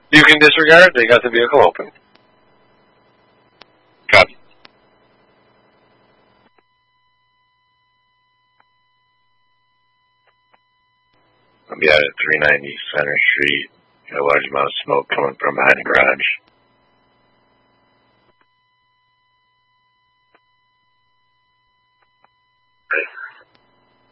You can disregard. They got the vehicle open. Copy. I'll be out at 390 Center Street. Got a large amount of smoke coming from behind the garage.